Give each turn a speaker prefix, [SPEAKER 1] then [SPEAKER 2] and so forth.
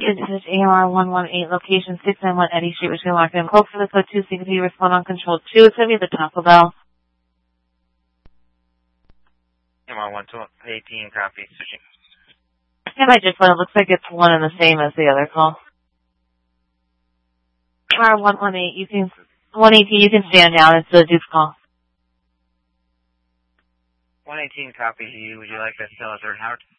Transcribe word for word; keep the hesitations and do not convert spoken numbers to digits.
[SPEAKER 1] This is A R one one eight, location six nine one Eddy Street, Michigan, Lockdown. Call for the code two six zero, respond on control two. It's going to be the Taco Bell.
[SPEAKER 2] A R one eighteen, copy. Switching.
[SPEAKER 1] And I just it looks like it's one and the same as the other call. A R one one eight, you can, one eighteen, you can stand down. It's the Duke's call.
[SPEAKER 2] one eighteen, copy. Would you like that still as Howard?